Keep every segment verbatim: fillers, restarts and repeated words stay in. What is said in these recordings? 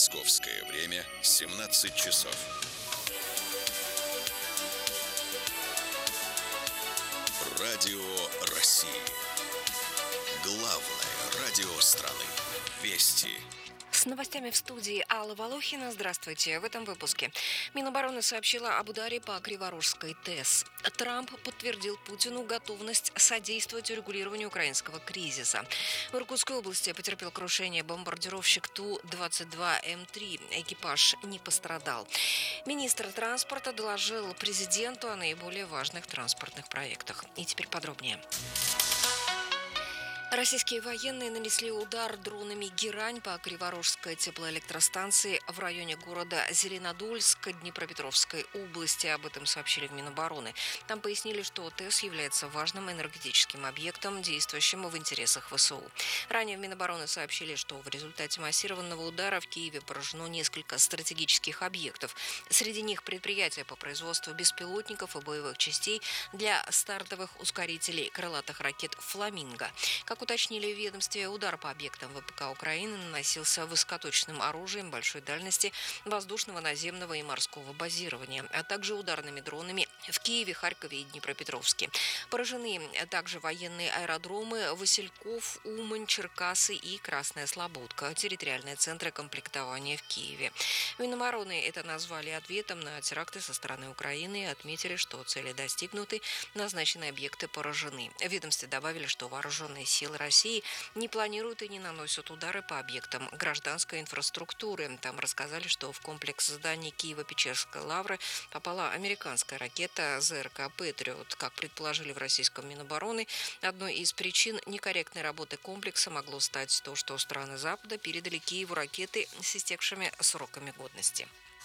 Московское время семнадцать часов. Радио России. Главное радио страны. Вести. С новостями в студии Алла Волохина. Здравствуйте. В этом выпуске. Минобороны сообщила об ударе по Криворожской ТЭС. Трамп подтвердил Путину готовность содействовать урегулированию украинского кризиса. В Иркутской области потерпел крушение бомбардировщик Ту двадцать два М три. Экипаж не пострадал. Министр транспорта доложил президенту о наиболее важных транспортных проектах. И теперь подробнее. Российские военные нанесли удар дронами «Герань» по Криворожской теплоэлектростанции в районе города Зеленодольск Днепропетровской области. Об этом сообщили в Минобороны. Там пояснили, что ТЭС является важным энергетическим объектом, действующим в интересах ВСУ. Ранее в Минобороны сообщили, что в результате массированного удара в Киеве поражено несколько стратегических объектов. Среди них предприятия по производству беспилотников и боевых частей для стартовых ускорителей крылатых ракет «Фламинго». Как уточнили в ведомстве, удар по объектам ВПК Украины наносился высокоточным оружием большой дальности воздушного, наземного и морского базирования, а также ударными дронами в Киеве, Харькове и Днепропетровске. Поражены также военные аэродромы Васильков, Умань, Черкасы и Красная Слободка, территориальные центры комплектования в Киеве. Минобороны это назвали ответом на теракты со стороны Украины и отметили, что цели достигнуты, назначенные объекты поражены. В ведомстве добавили, что вооруженные силы России не планируют и не наносят удары по объектам гражданской инфраструктуры. Там рассказали, что в комплекс зданий Киево-Печерской лавры попала американская ракета ЗРК «Патриот». Как предположили в российском Минобороны, одной из причин некорректной работы комплекса могло стать то, что страны Запада передали Киеву ракеты с истекшими сроками годности.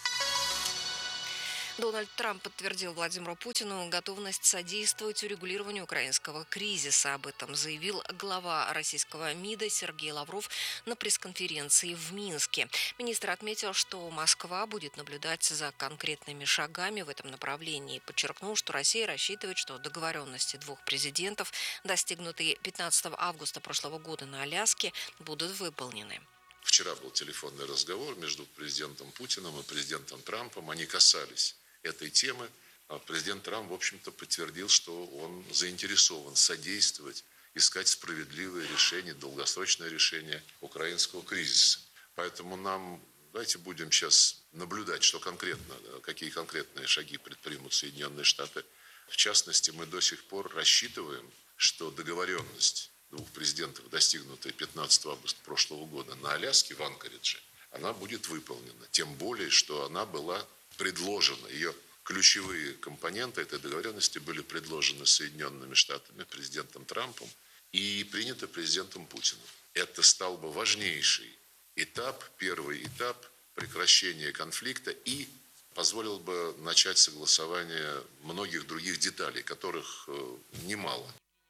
Дональд Трамп подтвердил Владимиру Путину готовность содействовать урегулированию украинского кризиса. Об этом заявил глава российского МИДа Сергей Лавров на пресс-конференции в Минске. Министр отметил, что Москва будет наблюдать за конкретными шагами в этом направлении. Подчеркнул, что Россия рассчитывает, что договоренности двух президентов, достигнутые пятнадцатого августа прошлого года на Аляске, будут выполнены. Вчера был телефонный разговор между президентом Путиным и президентом Трампом. Они касались этой темы. Президент Трамп, в общем-то, подтвердил, что он заинтересован содействовать, искать справедливые решения, долгосрочное решение украинского кризиса. Поэтому нам, давайте будем сейчас наблюдать, что конкретно, какие конкретные шаги предпримут Соединенные Штаты. В частности, мы до сих пор рассчитываем, что договоренность двух президентов, достигнутая пятнадцатого августа прошлого года на Аляске, в Анкоридже, она будет выполнена. Тем более, что она была предложена, ее ключевые компоненты этой договоренности были предложены Соединенными Штатами, президентом Трампом и приняты президентом Путиным. Это стал бы важнейший этап, первый этап прекращения конфликта и позволил бы начать согласование многих других деталей, которых немало.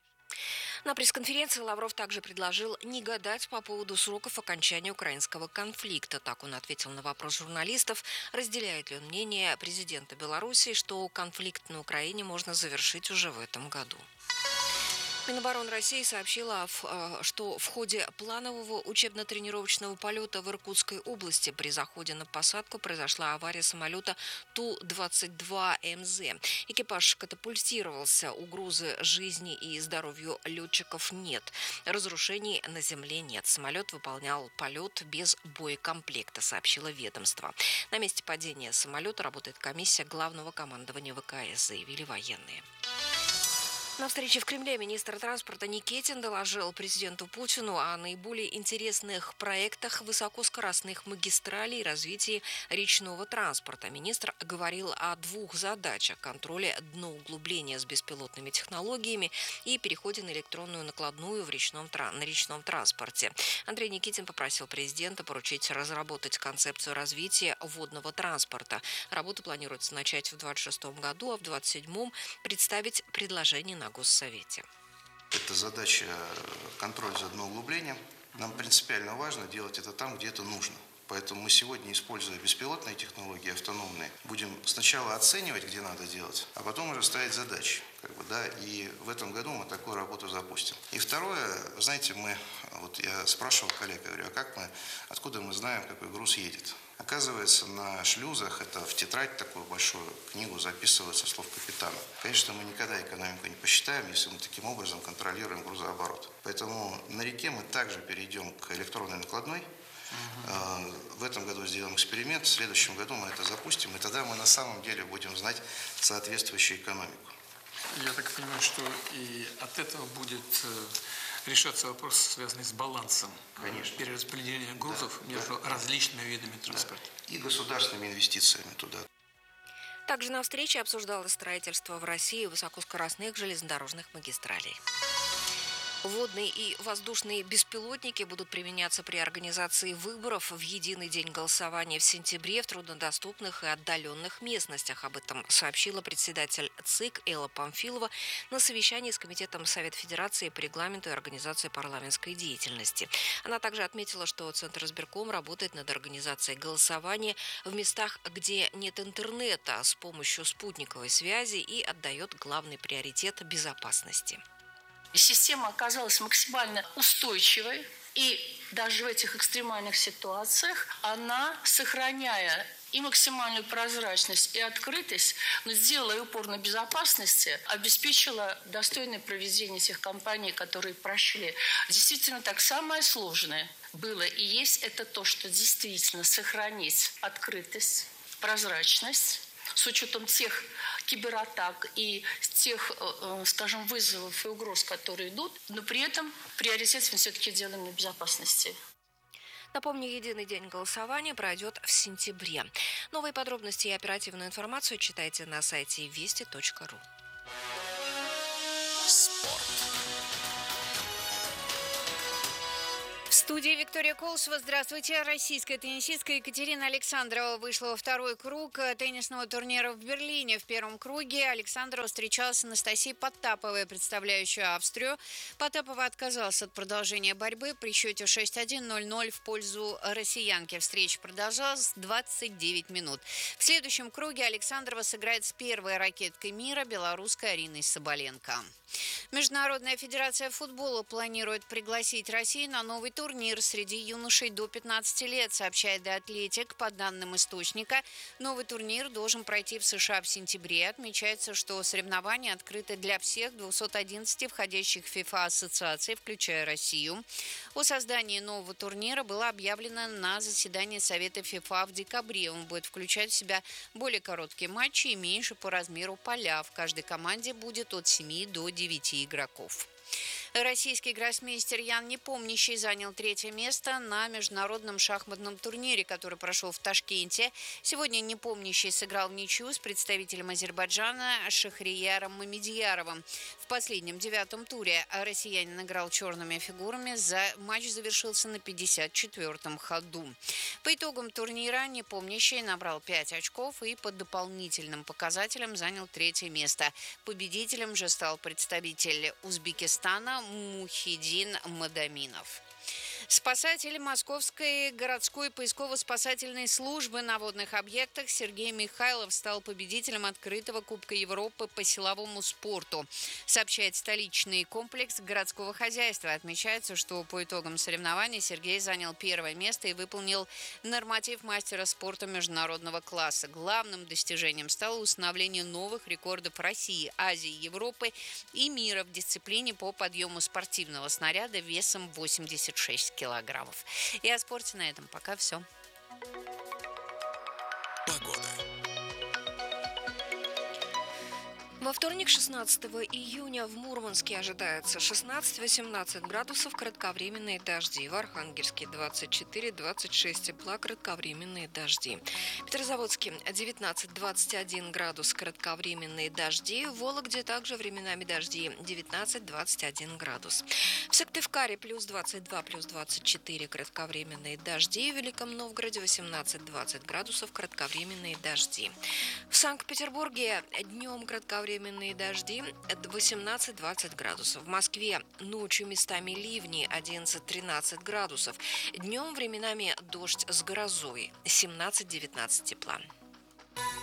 На пресс-конференции Лавров также предложил не гадать по поводу сроков окончания украинского конфликта. Так он ответил на вопрос журналистов, разделяет ли он мнение президента Беларуси, что конфликт на Украине можно завершить уже в этом году. Минобороны России сообщила, что в ходе планового учебно-тренировочного полета в Иркутской области при заходе на посадку произошла авария самолета Ту двадцать два М З. Экипаж катапультировался, угрозы жизни и здоровью летчиков нет. Разрушений на земле нет. Самолет выполнял полет без боекомплекта, сообщило ведомство. На месте падения самолета работает комиссия главного командования ВКС, заявили военные. На встрече в Кремле министр транспорта Никитин доложил президенту Путину о наиболее интересных проектах высокоскоростных магистралей и развитии речного транспорта. Министр говорил о двух задачах – контроле дноуглубления с беспилотными технологиями и переходе на электронную накладную в речном, на речном транспорте. Андрей Никитин попросил президента поручить разработать концепцию развития водного транспорта. Работу планируется начать в двадцать шестом году, а в двадцать седьмом представить предложение на на Госсовете. Это задача контроля за дноуглублением. Нам принципиально важно делать это там, где это нужно. Поэтому мы сегодня, используя беспилотные технологии, автономные, будем сначала оценивать, где надо делать, а потом уже ставить задачи. Как бы, да, и в этом году мы такую работу запустим. И второе, знаете, мы, вот я спрашивал коллег, говорю, а как мы, откуда мы знаем, какой груз едет? Оказывается, на шлюзах, это в тетрадь такую большую книгу записывается слов капитана. Конечно, мы никогда экономику не посчитаем, если мы таким образом контролируем грузооборот. Поэтому на реке мы также перейдем к электронной накладной. Угу. В этом году сделаем эксперимент, в следующем году мы это запустим, и тогда мы на самом деле будем знать соответствующую экономику. Я так понимаю, что и от этого будет решаться вопрос, связанный с балансом Конечно. перераспределения грузов да, между да. различными видами транспорта. Да. И государственными инвестициями туда. Также на встрече обсуждалось строительство в России высокоскоростных железнодорожных магистралей. Водные и воздушные беспилотники будут применяться при организации выборов в единый день голосования в сентябре в труднодоступных и отдаленных местностях. Об этом сообщила председатель ЦИК Элла Памфилова на совещании с Комитетом Совета Федерации по регламенту и организации парламентской деятельности. Она также отметила, что Центр избирком работает над организацией голосования в местах, где нет интернета, с помощью спутниковой связи и отдает главный приоритет безопасности. Система оказалась максимально устойчивой, и даже в этих экстремальных ситуациях она, сохраняя и максимальную прозрачность, и открытость, но сделала и упор на безопасности, обеспечила достойное проведение тех кампаний, которые прошли. Действительно, так самое сложное было и есть это то, что действительно сохранить открытость, прозрачность, с учетом тех кибератак и тех, скажем, вызовов и угроз, которые идут, но при этом приоритет мы все-таки делаем на безопасности. Напомню, единый день голосования пройдет в сентябре. Новые подробности и оперативную информацию читайте на сайте вести точка ру. Спорт. В студии Виктория Колосова. Здравствуйте. Российская теннисистка Екатерина Александрова вышла во второй круг теннисного турнира в Берлине. В первом круге Александрова встречалась с Анастасией Потаповой, представляющей Австрию. Потапова отказалась от продолжения борьбы при счете шесть один ноль ноль в пользу россиянки. Встреча продолжалась двадцать девять минут. В следующем круге Александрова сыграет с первой ракеткой мира, белорусской Ариной Соболенко. Международная федерация футбола планирует пригласить Россию на новый турнир среди юношей до пятнадцати лет, сообщает The Athletic. По данным источника, новый турнир должен пройти в США в сентябре. Отмечается, что соревнования открыты для всех двухсот одиннадцати входящих в FIFA ассоциаций, включая Россию. О создании нового турнира было объявлено на заседании Совета FIFA в декабре. Он будет включать в себя более короткие матчи и меньше по размеру поля. В каждой команде будет от семи до девяти игроков. Российский гроссмейстер Ян Непомнящий занял третье место на международном шахматном турнире, который прошел в Ташкенте. Сегодня Непомнящий сыграл в ничью с представителем Азербайджана Шахрияром Мамедьяровым. В последнем девятом туре россиянин играл черными фигурами. За матч завершился на пятьдесят четвёртом ходу. По итогам турнира Непомнящий набрал пять очков и по дополнительным показателям занял третье место. Победителем же стал представитель Узбекистана Мухиддин Мадаминов. Спасатель Московской городской поисково-спасательной службы на водных объектах Сергей Михайлов стал победителем открытого Кубка Европы по силовому спорту, сообщает столичный комплекс городского хозяйства. Отмечается, что по итогам соревнований Сергей занял первое место и выполнил норматив мастера спорта международного класса. Главным достижением стало установление новых рекордов России, Азии, Европы и мира в дисциплине по подъему спортивного снаряда весом восемьдесят шесть килограммов. И о спорте на этом пока все. Погода. Во вторник, шестнадцатого июня, в Мурманске ожидается шестнадцать-восемнадцать градусов, кратковременные дожди. В Архангельске двадцать четыре - двадцать шесть тепла, кратковременные дожди. В Петрозаводске девятнадцать-двадцать один градус, кратковременные дожди. В Вологде также временами дожди девятнадцать - двадцать один градус. В Сыктывкаре плюс двадцать два, плюс двадцать четыре, кратковременные дожди. В Великом Новгороде восемнадцать - двадцать градусов, кратковременные дожди. В Санкт-Петербурге днем кратковременные Временные дожди восемнадцать - двадцать градусов. В Москве ночью местами ливни одиннадцать - тринадцать градусов. Днем временами дождь с грозой семнадцать - девятнадцать тепла.